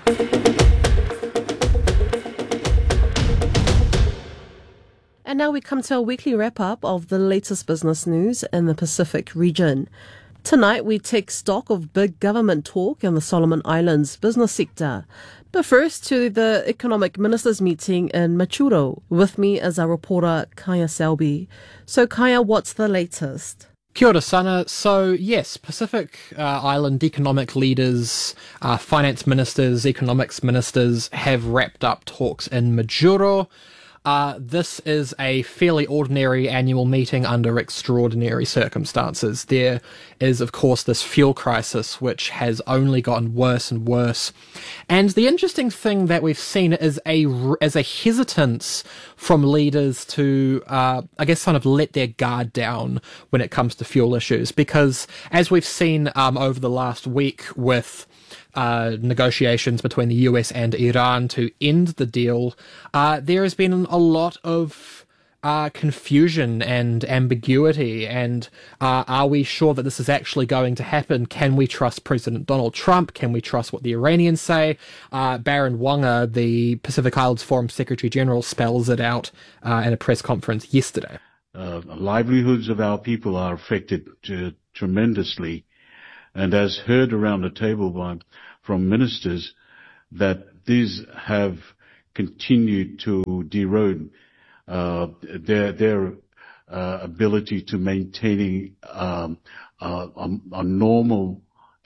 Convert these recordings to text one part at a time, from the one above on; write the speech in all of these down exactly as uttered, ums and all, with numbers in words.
And now we come to a weekly wrap-up of the latest business news in the Pacific region. Tonight, we take stock of big government talk in the Solomon Islands business sector. But first, to the Economic Ministers meeting in Machuro. With me is our reporter, Kaya Selby. So, Kaya, what's the latest? Kia ora sana. So yes, Pacific uh, Island economic leaders, uh, finance ministers, economics ministers have wrapped up talks in Majuro. Uh, this is a fairly ordinary annual meeting under extraordinary circumstances. There is, of course, this fuel crisis, which has only gotten worse and worse. And the interesting thing that we've seen is a, is a hesitance from leaders to, uh, I guess, kind of let their guard down when it comes to fuel issues. Because as we've seen um, over the last week with Uh, negotiations between the U S and Iran to end the deal, uh, there has been a lot of uh, confusion and ambiguity. And uh, are we sure that this is actually going to happen? Can we trust President Donald Trump? Can we trust what the Iranians say? Uh, Baron Wanga, the Pacific Islands Forum Secretary General, spells it out uh, in a press conference yesterday. Uh, livelihoods of our people are affected uh, tremendously. And as heard around the table by, from ministers, that these have continued to erode uh, their their uh, ability to maintaining um, uh, a, a normal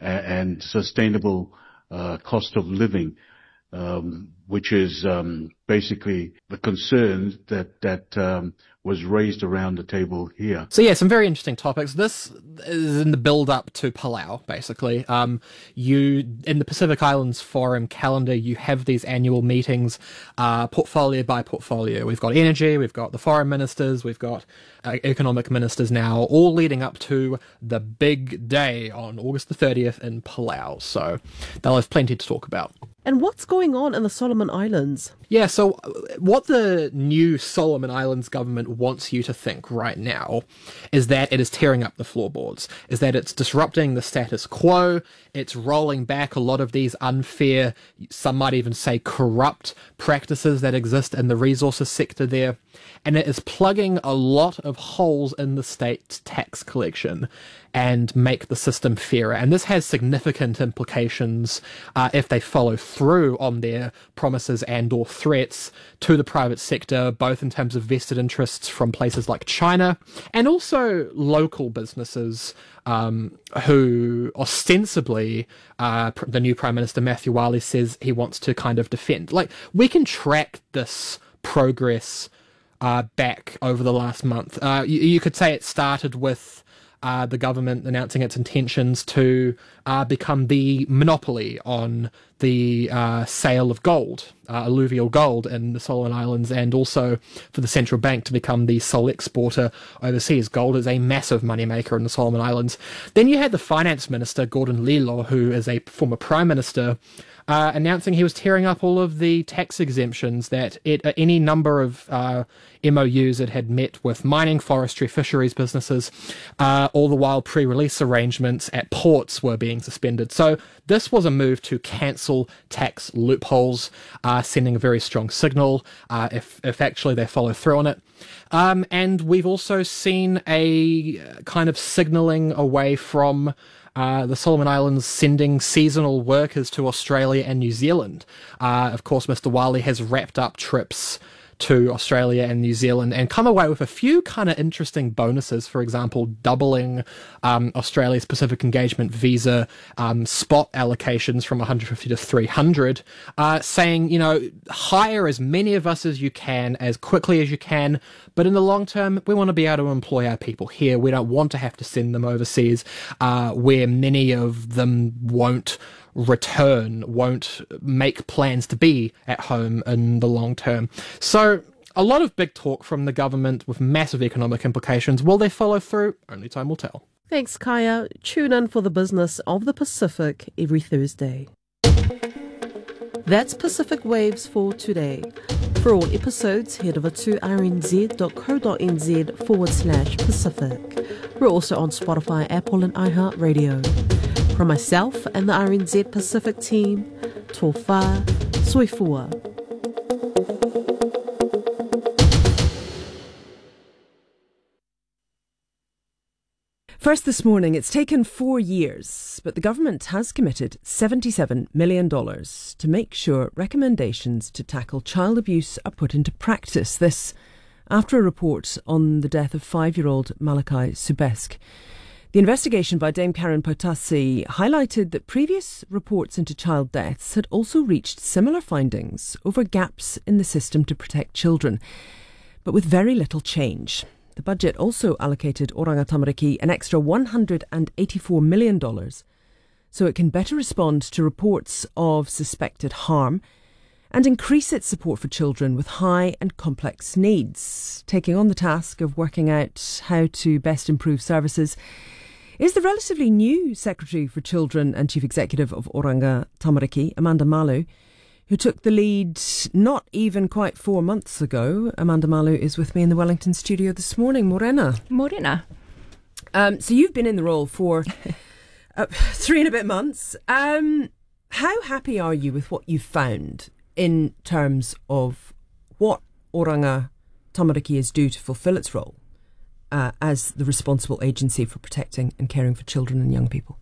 and sustainable uh, cost of living, um, which is um, basically the concern that that um, was raised around the table here. So yeah, some very interesting topics. This is in the build-up to Palau, basically. Um, you, in the Pacific Islands Forum calendar, you have these annual meetings, uh, portfolio by portfolio. We've got energy, we've got the foreign ministers, we've got uh, economic ministers now, all leading up to the big day on August the thirtieth in Palau. So they'll have plenty to talk about. And what's going on in the Solomon Islands? Yeah, so what the new Solomon Islands government wants you to think right now is that it is tearing up the floorboards, is that it's disrupting the status quo, it's rolling back a lot of these unfair, some might even say corrupt practices that exist in the resources sector there, and it is plugging a lot of holes in the state's tax collection and make the system fairer. And this has significant implications uh, if they follow through on their promises and or threats to the private sector, both in terms of vested interests from places like China and also local businesses um, who ostensibly uh, the new Prime Minister Matthew Wale says he wants to kind of defend. Like, we can track this progress uh, back over the last month. Uh, you, you could say it started with Uh, the government announcing its intentions to uh, become the monopoly on the uh, sale of gold, uh, alluvial gold in the Solomon Islands, and also for the central bank to become the sole exporter overseas. Gold is a massive moneymaker in the Solomon Islands. Then you had the finance minister, Gordon Lilo, who is a former prime minister, Uh, announcing he was tearing up all of the tax exemptions that it, uh, any number of uh, M O Us it had met with mining, forestry, fisheries businesses, uh, all the while pre-release arrangements at ports were being suspended. So this was a move to cancel tax loopholes, uh, sending a very strong signal uh, if, if actually they follow through on it. Um, and we've also seen a kind of signalling away from Uh, the Solomon Islands sending seasonal workers to Australia and New Zealand. Uh, of course, Mister Wale has wrapped up trips to Australia and New Zealand and come away with a few kind of interesting bonuses. For example, doubling um, Australia's Pacific Engagement visa um, spot allocations from one hundred fifty to three hundred, uh, saying, you know, hire as many of us as you can, as quickly as you can, but in the long term, we want to be able to employ our people here. We don't want to have to send them overseas, uh, where many of them won't return, won't make plans to be at home in the long term. So a lot of big talk from the government with massive economic implications. Will they follow through? Only time will tell. Thanks, Kaya. Tune in for the business of the Pacific every Thursday. That's Pacific Waves for today. For all episodes, head over to rnz.co.nz forward slash Pacific. We're also on Spotify, Apple and iHeartRadio. From myself and the R N Z Pacific team, tō whā, soifua. First this morning, it's taken four years, but the government has committed seventy-seven million dollars to make sure recommendations to tackle child abuse are put into practice. This after a report on the death of five-year-old Malachi Subesk. The investigation by Dame Karen Potasi highlighted that previous reports into child deaths had also reached similar findings over gaps in the system to protect children, but with very little change. The budget also allocated Oranga Tamariki an extra one hundred eighty-four million dollars so it can better respond to reports of suspected harm and increase its support for children with high and complex needs. Taking on the task of working out how to best improve services is the relatively new Secretary for Children and Chief Executive of Oranga Tamariki, Amanda Malu, who took the lead not even quite four months ago. Amanda Malu is with me in the Wellington studio this morning. Morena. Morena. Um, so you've been in the role for uh, three and a bit months. Um, how happy are you with what you've found in terms of what Oranga Tamariki is due to fulfil its role uh, as the responsible agency for protecting and caring for children and young people?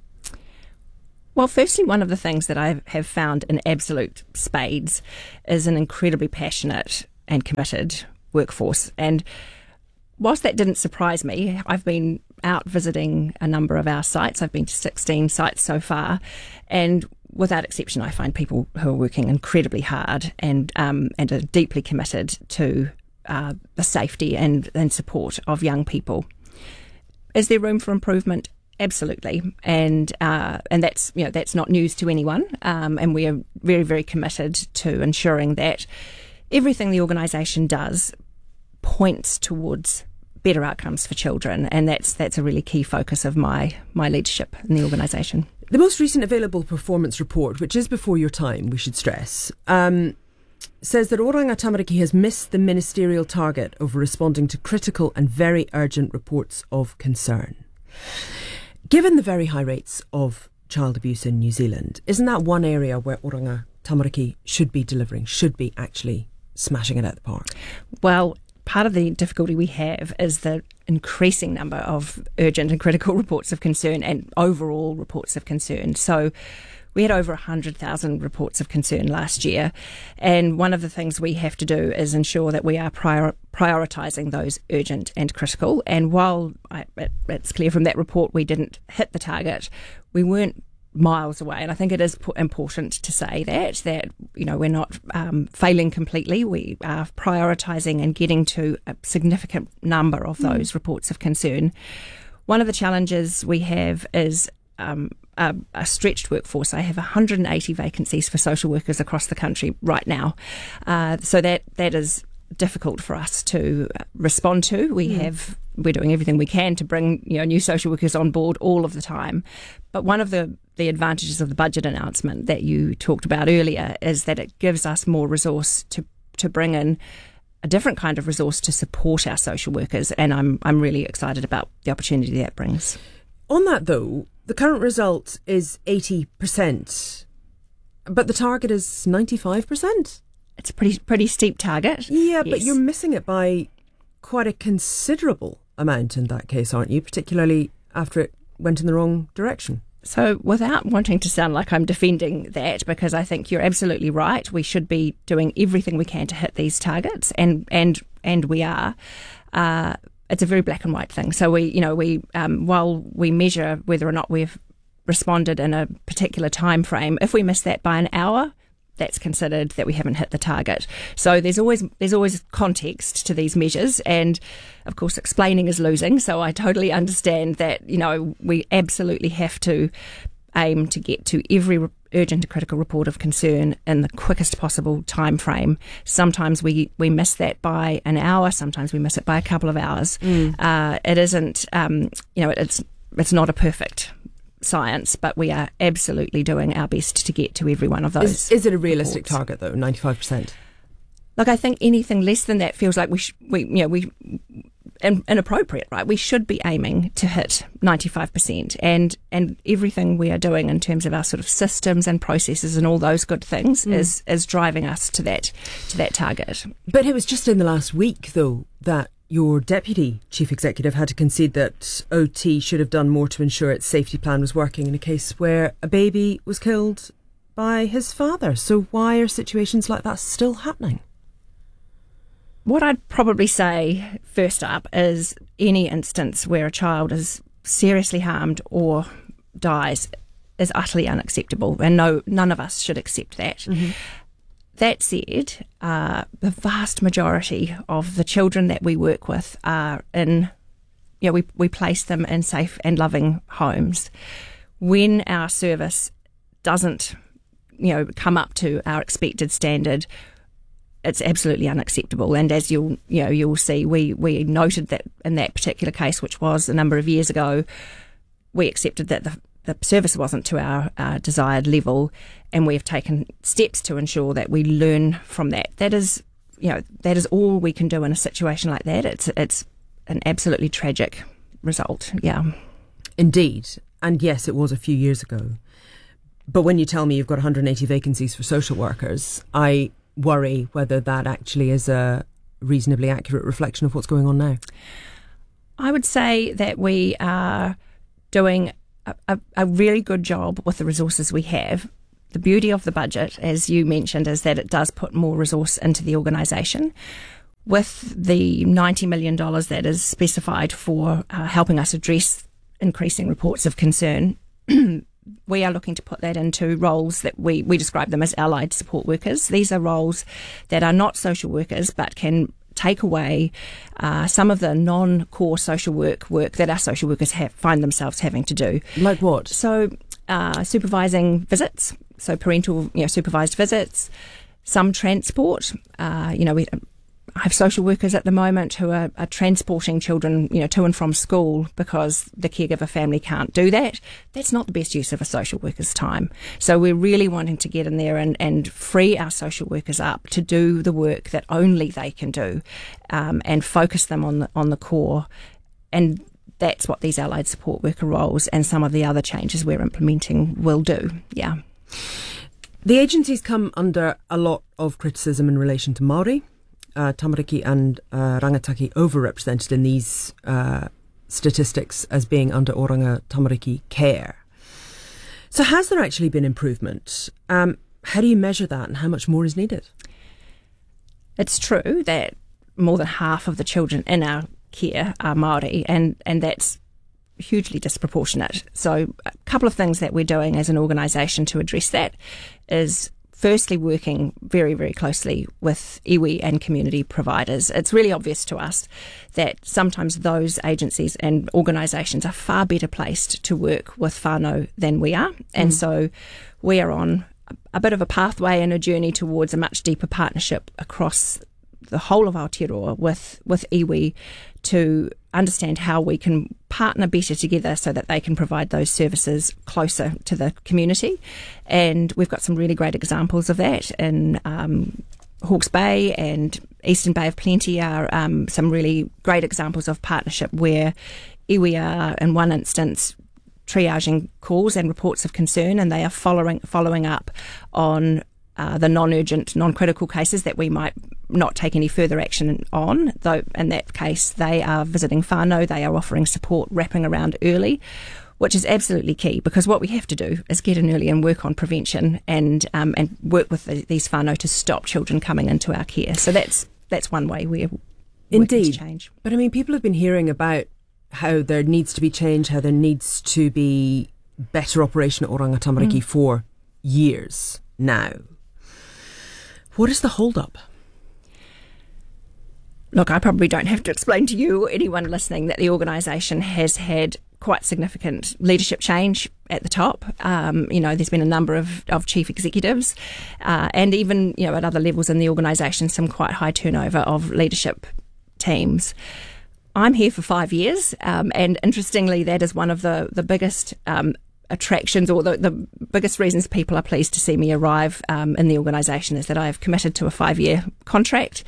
Well, firstly, one of the things that I have found in absolute spades is an incredibly passionate and committed workforce. And whilst that didn't surprise me, I've been out visiting a number of our sites. I've been to sixteen sites so far. And without exception, I find people who are working incredibly hard and um, and are deeply committed to uh, the safety and, and support of young people. Is there room for improvement? Absolutely, and uh, and that's you know that's not news to anyone, um, and we are very very committed to ensuring that everything the organisation does points towards better outcomes for children, and that's that's a really key focus of my my leadership in the organisation. The most recent available performance report, which is before your time, we should stress, um, says that Oranga Tamariki has missed the ministerial target of responding to critical and very urgent reports of concern. Given the very high rates of child abuse in New Zealand, isn't that one area where Oranga Tamariki should be delivering, should be actually smashing it out the park? Well, part of the difficulty we have is the increasing number of urgent and critical reports of concern and overall reports of concern. So we had over one hundred thousand reports of concern last year, and one of the things we have to do is ensure that we are prior- prioritising those urgent and critical. And while I, it, it's clear from that report we didn't hit the target, we weren't miles away. And I think it is p- important to say that, that you know, we're not um, failing completely. We are prioritising and getting to a significant number of those mm. reports of concern. One of the challenges we have is um, a, a stretched workforce. I have one hundred eighty vacancies for social workers across the country right now. Uh, so that that is difficult for us to respond to. We mm. have we're doing everything we can to bring you know new social workers on board all of the time. But one of the the advantages of the budget announcement that you talked about earlier is that it gives us more resource to to bring in a different kind of resource to support our social workers, and I'm I'm really excited about the opportunity that brings. On that though, the current result is eighty percent, but the target is ninety-five percent. It's a pretty pretty steep target. Yeah, yes. But you're missing it by quite a considerable amount in that case, aren't you? Particularly after it went in the wrong direction. So without wanting to sound like I'm defending that, because I think you're absolutely right, we should be doing everything we can to hit these targets, and and and we are. Uh, it's a very black and white thing. So we, you know, we um, while we measure whether or not we've responded in a particular time frame, if we miss that by an hour, that's considered that we haven't hit the target. So there's always there's always context to these measures, and of course explaining is losing. So I totally understand that, you know, we absolutely have to aim to get to every re- urgent and critical report of concern in the quickest possible time frame. Sometimes we, we miss that by an hour, sometimes we miss it by a couple of hours. Mm. Uh, it isn't, um, you know, it's it's not a perfect science, but we are absolutely doing our best to get to every one of those. Is, is it a realistic reports. target though, ninety-five percent? Look, I think anything less than that feels like we, sh- we, you know, we. in, inappropriate, right? We should be aiming to hit ninety-five percent, and and everything we are doing in terms of our sort of systems and processes and all those good things mm. is is driving us to that to that target. But it was just in the last week, though, that your deputy chief executive had to concede that O T should have done more to ensure its safety plan was working in a case where a baby was killed by his father. So why are situations like that still happening? What I'd probably say first up is any instance where a child is seriously harmed or dies is utterly unacceptable, and no, none of us should accept that. Mm-hmm. That said, uh, the vast majority of the children that we work with are in, you know, we, we place them in safe and loving homes. When our service doesn't, you know, come up to our expected standard, it's absolutely unacceptable. And as you'll, you know, you'll see, we, we noted that in that particular case, which was a number of years ago, we accepted that the, the service wasn't to our uh, desired level, and we have taken steps to ensure that we learn from that. That is, you know, that is all we can do in a situation like that. It's it's an absolutely tragic result. Yeah, indeed. And yes, it was a few years ago. But when you tell me you've got one hundred eighty vacancies for social workers, I worry whether that actually is a reasonably accurate reflection of what's going on now. I would say that we are doing a, a, a really good job with the resources we have. The beauty of the budget, as you mentioned, is that it does put more resource into the organisation. With the ninety million dollars that is specified for uh, helping us address increasing reports of concern, we are looking to put that into roles that we, we describe them as allied support workers. These are roles that are not social workers but can take away uh, some of the non-core social work work that our social workers have, find themselves having to do. Like what? So uh, supervising visits, so parental, you know, supervised visits, some transport. Uh, you know, we I have social workers at the moment who are, are transporting children, you know, to and from school because the caregiver family can't do that. That's not the best use of a social worker's time. So we're really wanting to get in there and, and free our social workers up to do the work that only they can do, um, and focus them on the, on the core. And that's what these allied support worker roles and some of the other changes we're implementing will do. Yeah. The agencies come under a lot of criticism in relation to Māori. Uh, Tamariki and uh, Rangitaki overrepresented in these uh, statistics as being under Oranga Tamariki care. So has there actually been improvement? Um, how do you measure that, and how much more is needed? It's true that more than half of the children in our care are Māori, and, and that's hugely disproportionate. So a couple of things that we're doing as an organisation to address that is firstly working very, very closely with iwi and community providers. It's really obvious to us that sometimes those agencies and organisations are far better placed to work with whānau than we are. And mm. so we are on a bit of a pathway and a journey towards a much deeper partnership across the whole of Aotearoa with, with iwi to understand how we can partner better together so that they can provide those services closer to the community. And we've got some really great examples of that in um, Hawke's Bay and Eastern Bay of Plenty are um, some really great examples of partnership where iwi are, in one instance, triaging calls and reports of concern, and they are following following up on Uh, the non-urgent, non-critical cases that we might not take any further action on. Though in that case, they are visiting whānau, they are offering support, wrapping around early, which is absolutely key, because what we have to do is get in early and work on prevention and um, and work with the, these whānau to stop children coming into our care. So that's that's one way we're working to change. But I mean, people have been hearing about how there needs to be change, how there needs to be better operation at Oranga Tamariki mm. for years now. What is the hold-up? Look, I probably don't have to explain to you or anyone listening that the organisation has had quite significant leadership change at the top. Um, you know, there's been a number of, of chief executives uh, and even, you know, at other levels in the organisation, some quite high turnover of leadership teams. I'm here for five years um, and interestingly, that is one of the, the biggest um attractions or the, the biggest reasons people are pleased to see me arrive um, in the organisation is that I have committed to a five-year contract.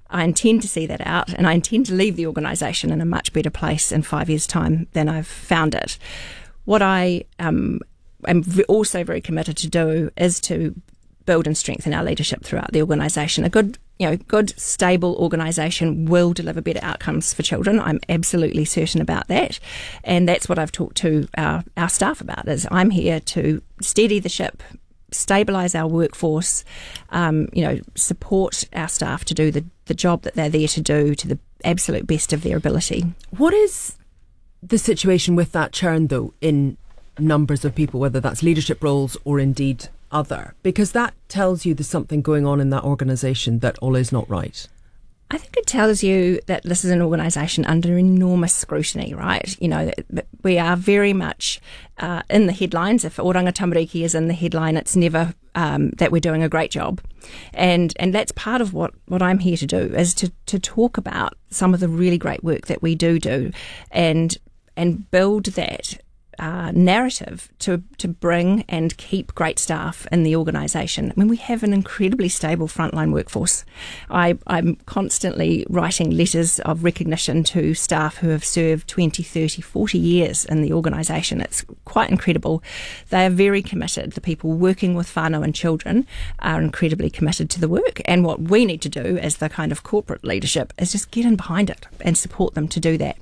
I intend to see that out, and I intend to leave the organisation in a much better place in five years' time than I've found it. What I um, am also very committed to do is to build and strengthen our leadership throughout the organisation. A good, you know, good, stable organisation will deliver better outcomes for children. I'm absolutely certain about that, and that's what I've talked to our, our staff about. Is I'm here to steady the ship, stabilise our workforce, um, you know, support our staff to do the, the job that they're there to do to the absolute best of their ability. What is the situation with that churn, though, in numbers of people, whether that's leadership roles or indeed other? Because that tells you there's something going on in that organisation that all is not right. I think it tells you that this is an organisation under enormous scrutiny, right? You know, we are very much uh, in the headlines. If Oranga Tamariki is in the headline, it's never um, that we're doing a great job. And and that's part of what, what I'm here to do, is to, to talk about some of the really great work that we do do and and build that Uh, narrative to to bring and keep great staff in the organisation. I mean, we have an incredibly stable frontline workforce. I, I'm constantly writing letters of recognition to staff who have served twenty, thirty, forty years in the organisation. It's quite incredible. They are very committed. The people working with whānau and children are incredibly committed to the work. And what we need to do as the kind of corporate leadership is just get in behind it and support them to do that.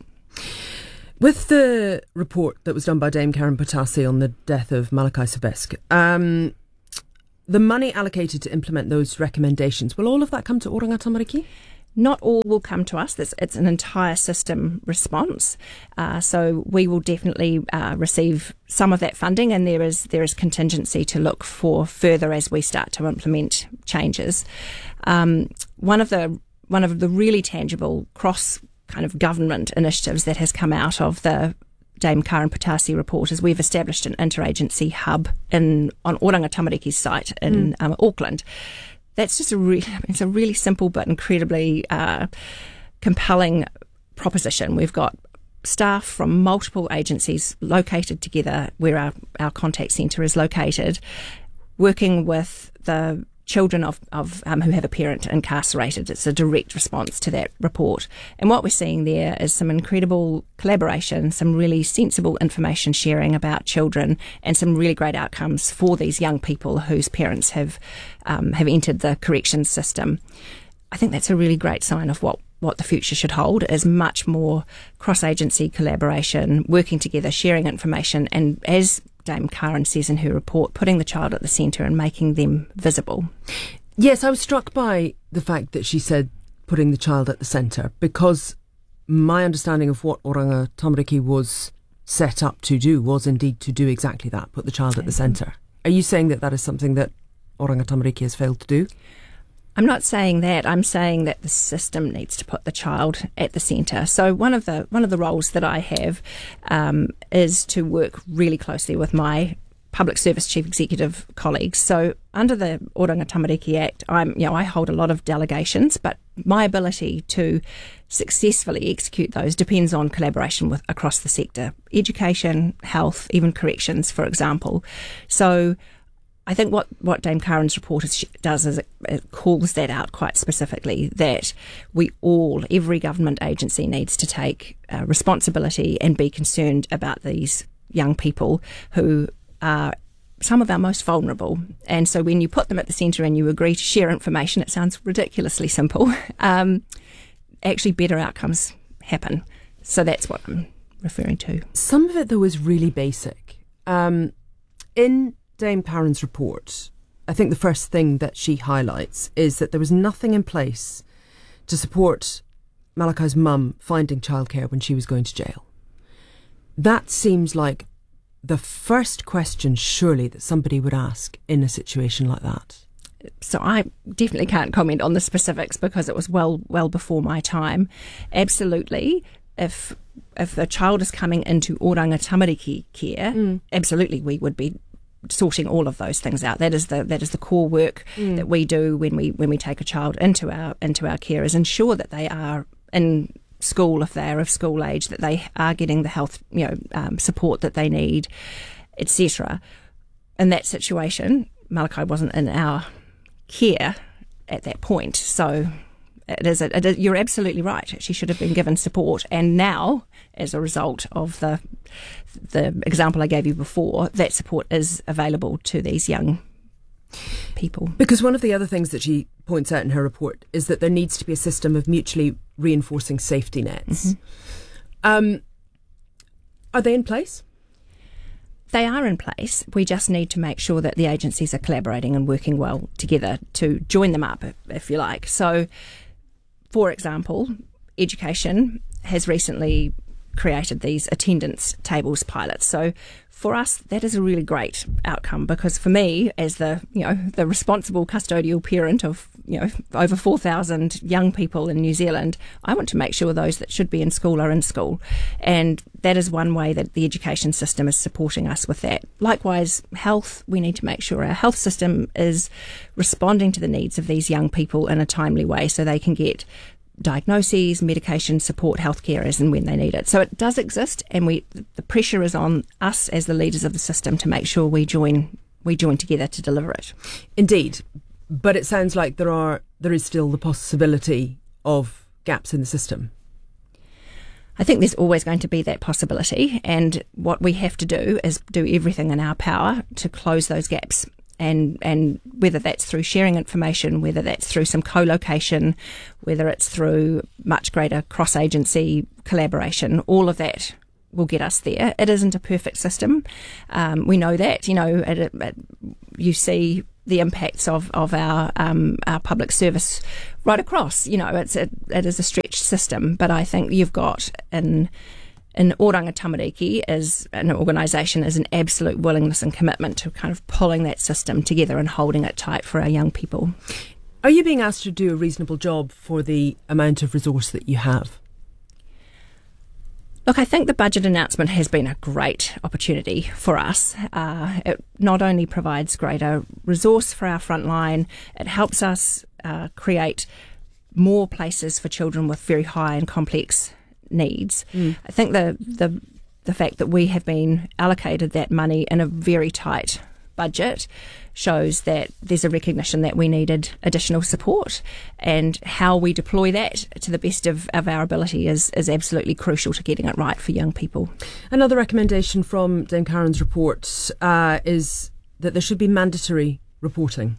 With the report that was done by Dame Karen Potassi on the death of Malachi Sebesk, um, the money allocated to implement those recommendations, will all of that come to Oranga Tamariki? Not all will come to us. It's, it's an entire system response. Uh, so we will definitely uh, receive some of that funding, and there is there is contingency to look for further as we start to implement changes. Um, one of the one of the really tangible cross kind of government initiatives that has come out of the Dame Karen Potassi report is we've established an interagency hub in on Oranga Tamariki's site in mm. um, Auckland. That's just a really, it's a really simple but incredibly uh, compelling proposition. We've got staff from multiple agencies located together where our, our contact centre is located, working with the children of, of um, who have a parent incarcerated. It's a direct response to that report. And what we're seeing there is some incredible collaboration, some really sensible information sharing about children, and some really great outcomes for these young people whose parents have um, have entered the corrections system. I think that's a really great sign of what what the future should hold, is much more cross-agency collaboration, working together, sharing information, and as Dame Karen says in her report, putting the child at the centre and making them visible. Yes, I was struck by the fact that she said putting the child at the centre, because my understanding of what Oranga Tamariki was set up to do was indeed to do exactly that, put the child at the centre. Are you saying that that is something that Oranga Tamariki has failed to do? I'm not saying that. I'm saying that the system needs to put the child at the centre. So one of the one of the roles that I have um, is to work really closely with my public service chief executive colleagues. So under the Oranga Tamariki Act, I'm you know I hold a lot of delegations, but my ability to successfully execute those depends on collaboration with across the sector, education, health, even corrections, for example. So I think what, what Dame Karen's report is, does is it, it calls that out quite specifically, that we all, every government agency needs to take uh, responsibility and be concerned about these young people who are some of our most vulnerable. And so when you put them at the centre and you agree to share information, it sounds ridiculously simple, um, actually better outcomes happen. So that's what I'm referring to. Some of it, though, is really basic. Um, in Dame Karen's report, I think the first thing that she highlights is that there was nothing in place to support Malachi's mum finding childcare when she was going to jail. That seems like the first question, surely, that somebody would ask in a situation like that. So I definitely can't comment on the specifics because it was well well before my time. Absolutely, if if a child is coming into Oranga Tamariki care, mm. absolutely we would be sorting all of those things out. That is the that is the core work mm. that we do when we when we take a child into our into our care, is ensure that they are in school, if they are of school age, that they are getting the health you know um, support that they need, et cetera. In that situation, Malachi wasn't in our care at that point, so it is, a, it is, you're absolutely right. She should have been given support. And now, as a result of the the example I gave you before, that support is available to these young people. Because one of the other things that she points out in her report is that there needs to be a system of mutually reinforcing safety nets. Mm-hmm. Um, are they in place? They are in place. We just need to make sure that the agencies are collaborating and working well together to join them up, if you like. So, for example, Education has recently created these attendance tables pilots. So for us, that is a really great outcome, because for me, as the you know the responsible custodial parent of you know over four thousand young people in New Zealand, I want to make sure those that should be in school are in school, and that is one way that the education system is supporting us with that. Likewise, health, we need to make sure our health system is responding to the needs of these young people in a timely way, so they can get diagnoses, medication, support, healthcare as and when they need it. So it does exist, and we the pressure is on us as the leaders of the system to make sure we join we join together to deliver it. Indeed, but it sounds like there are there is still the possibility of gaps in the system. I think there's always going to be that possibility, and what we have to do is do everything in our power to close those gaps. And, and whether that's through sharing information, whether that's through some co-location, whether it's through much greater cross-agency collaboration, all of that will get us there. It isn't a perfect system. Um, we know that. You know, it, it, you see the impacts of, of our um, our public service right across. You know, it's it, it is a stretched system, but I think you've got in in Oranga Tamariki as an organisation is an absolute willingness and commitment to kind of pulling that system together and holding it tight for our young people. Are you being asked to do a reasonable job for the amount of resource that you have? Look, I think the budget announcement has been a great opportunity for us. Uh, it not only provides greater resource for our frontline, it helps us uh, create more places for children with very high and complex needs. Mm. I think the, the the fact that we have been allocated that money in a very tight budget shows that there's a recognition that we needed additional support, and how we deploy that to the best of, of our ability is, is absolutely crucial to getting it right for young people. Another recommendation from Dame Karen's report uh, is that there should be mandatory reporting.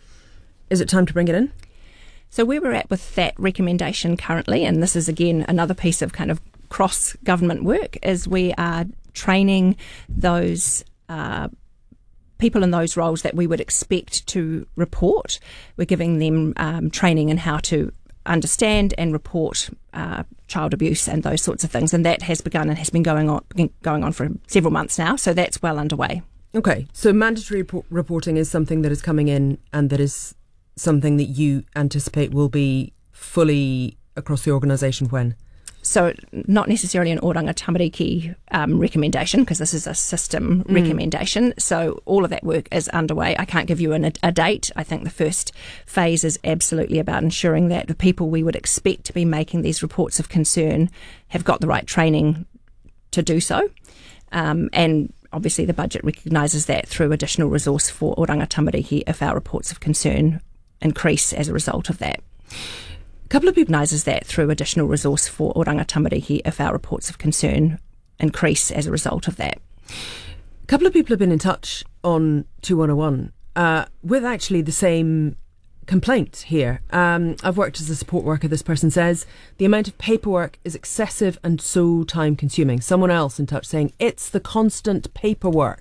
Is it time to bring it in? So where we're at with that recommendation currently, and this is again another piece of kind of cross-government work, is we are training those uh, people in those roles that we would expect to report. We're giving them um, training in how to understand and report uh, child abuse and those sorts of things, and that has begun and has been going on going on for several months now. So that's well underway. Okay, so mandatory report- reporting is something that is coming in, and that is something that you anticipate will be fully across the organisation when? So not necessarily an Oranga Tamariki um, recommendation, because this is a system mm. recommendation. So all of that work is underway. I can't give you an, a date. I think the first phase is absolutely about ensuring that the people we would expect to be making these reports of concern have got the right training to do so. Um, and obviously the budget recognises that through additional resource for Oranga Tamariki if our reports of concern increase as a result of that. A couple of people recognises that through additional resource for Oranga Tamariki if our reports of concern increase as a result of that. A couple of people have been in touch on two one oh one uh, with actually the same complaint here. Um, I've worked as a support worker, this person says. The amount of paperwork is excessive and so time consuming. Someone else in touch saying it's the constant paperwork.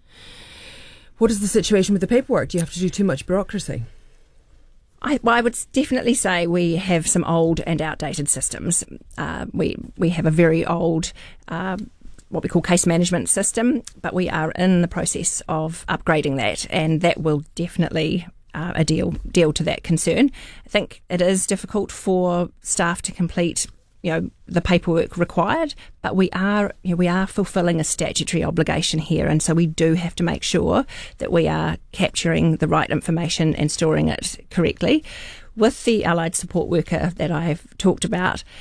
What is the situation with the paperwork? Do you have to do too much bureaucracy? I, well, I would definitely say we have some old and outdated systems. Uh, we we have a very old, uh, what we call case management system, but we are in the process of upgrading that, and that will definitely uh, a deal deal to that concern. I think it is difficult for staff to complete, you know, the paperwork required, but we are you know, we are fulfilling a statutory obligation here, and so we do have to make sure that we are capturing the right information and storing it correctly. With the allied support worker that I've talked about,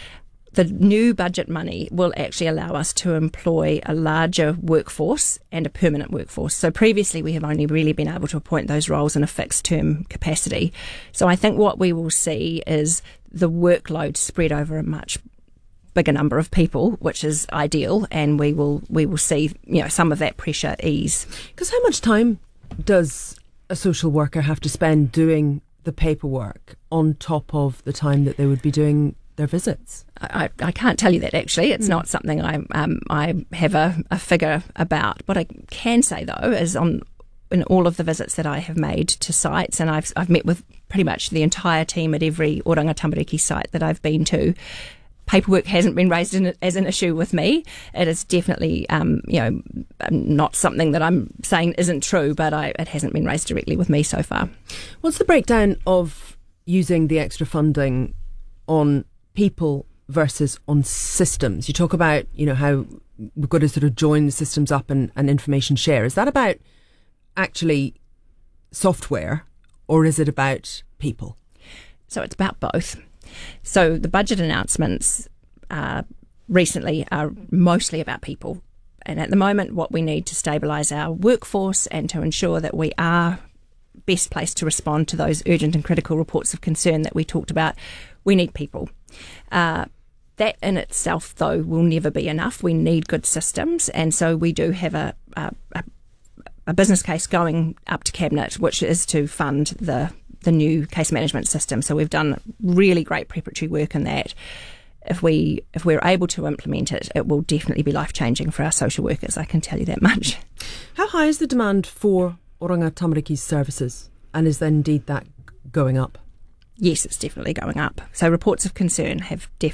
the new budget money will actually allow us to employ a larger workforce and a permanent workforce. So previously we have only really been able to appoint those roles in a fixed term capacity. So I think what we will see is the workload spread over a much bigger number of people, which is ideal, and we will we will see, you know, some of that pressure ease. Because how much time does a social worker have to spend doing the paperwork on top of the time that they would be doing their visits? I, I can't tell you that, actually. It's mm. not something I um, I have a, a figure about. What I can say, though, is on in all of the visits that I have made to sites, and I've I've met with pretty much the entire team at every Oranga Tamariki site that I've been to, paperwork hasn't been raised in, as an issue with me. It is definitely, um, you know, not something that I'm saying isn't true, but I, it hasn't been raised directly with me so far. What's the breakdown of using the extra funding on people versus on systems? You talk about, you know, how we've got to sort of join the systems up and, and information share. Is that about actually software, or is it about people? So it's about both. So the budget announcements uh, recently are mostly about people. And at the moment, what we need to stabilise our workforce and to ensure that we are best placed to respond to those urgent and critical reports of concern that we talked about, we need people. Uh, that in itself, though, will never be enough. We need good systems. And so we do have a, a, a business case going up to Cabinet, which is to fund the the new case management system. So we've done really great preparatory work in that. If we if we're able to implement it, it will definitely be life changing for our social workers. I can tell you that much. How high is the demand for Oranga Tamariki's services, and is then indeed that going up? Yes, it's definitely going up. So reports of concern have definitely